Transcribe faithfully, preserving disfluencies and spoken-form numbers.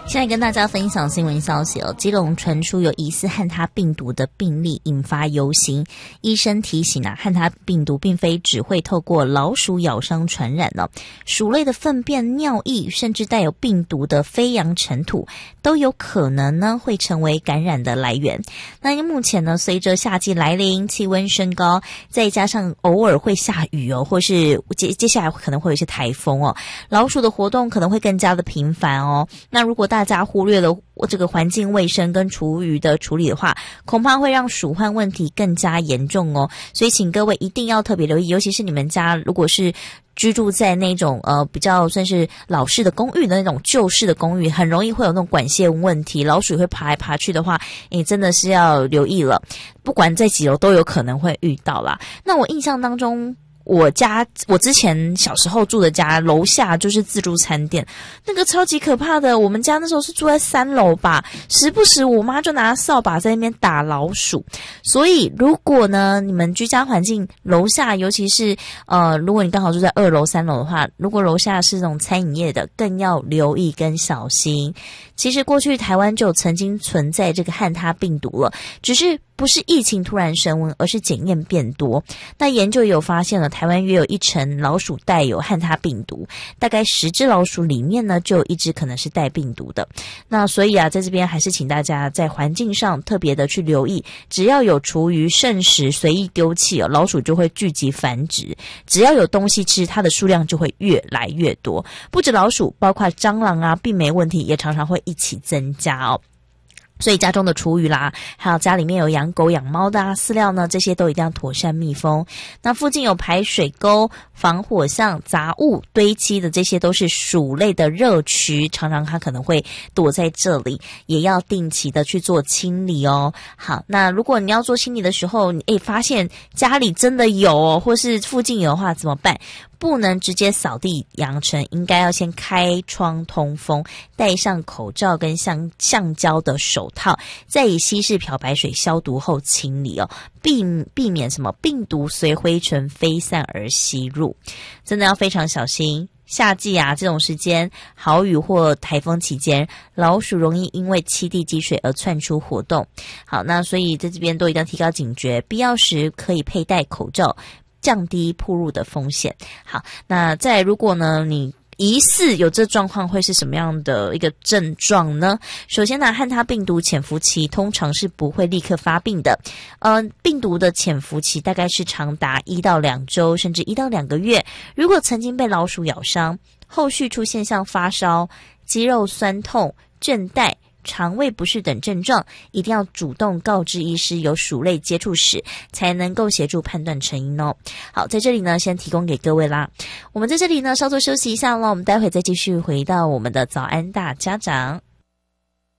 现在跟大家分享新闻消息哦，基隆传出有疑似汉他病毒的病例，引发忧心。医生提醒啊，汉他病毒并非只会透过老鼠咬伤传染哦，鼠类的粪便、尿液，甚至带有病毒的飞扬尘土，都有可能呢会成为感染的来源。那目前呢，随着夏季来临，气温升高，再加上偶尔会下雨哦，或是接接下来可能会有一些台风哦，老鼠的活动可能会更加的频繁哦。那如果大家忽略了这个环境卫生跟厨余的处理的话，恐怕会让鼠患问题更加严重哦。所以请各位一定要特别留意，尤其是你们家如果是居住在那种呃比较算是老式的公寓的那种旧式的公寓，很容易会有那种管线问题，老鼠会爬来爬去的话，你真的是要留意了。不管在几楼都有可能会遇到啦。那我印象当中，我家我之前小时候住的家楼下就是自助餐店，那个超级可怕的。我们家那时候是住在三楼吧，时不时我妈就拿扫把在那边打老鼠。所以如果呢你们居家环境楼下，尤其是呃如果你刚好住在二楼三楼的话，如果楼下是这种餐饮业的，更要留意跟小心。其实过去台湾就曾经存在这个汉他病毒了，只是不是疫情突然升温，而是检验变多。那研究有发现了，台湾约有一成老鼠带有汉他病毒，大概十只老鼠里面呢，就有一只可能是带病毒的。那所以啊，在这边还是请大家在环境上特别的去留意，只要有厨余剩食随意丢弃哦，老鼠就会聚集繁殖。只要有东西吃，它的数量就会越来越多。不止老鼠，包括蟑螂啊、病媒问题也常常会一起增加哦。所以家中的厨余啦，还有家里面有养狗养猫的啊，饲料呢，这些都一定要妥善密封。那附近有排水沟、防火巷、杂物堆积的，这些都是鼠类的热区，常常它可能会躲在这里，也要定期的去做清理哦。好，那如果你要做清理的时候，你诶发现家里真的有哦，或是附近有的话怎么办？不能直接扫地扬尘，应该要先开窗通风，戴上口罩跟橡橡胶的手套，再以稀释漂白水消毒后清理哦，避避免什么病毒随灰尘飞散而吸入，真的要非常小心。夏季啊，这种时间豪雨或台风期间，老鼠容易因为栖地积水而窜出活动。好，那所以在这边都一定要提高警觉，必要时可以佩戴口罩，降低暴露的风险。好，那再来如果呢你疑似有这状况，会是什么样的一个症状呢？首先呢，汉他病毒潜伏期通常是不会立刻发病的，呃，病毒的潜伏期大概是长达一到两周，甚至一到两个月。如果曾经被老鼠咬伤，后续出现像发烧、肌肉酸痛、倦怠、肠胃不适等症状，一定要主动告知医师有鼠类接触史，才能够协助判断成因哦。好，在这里呢先提供给各位啦。我们在这里呢稍作休息一下咯，我们待会再继续回到我们的早安大家长。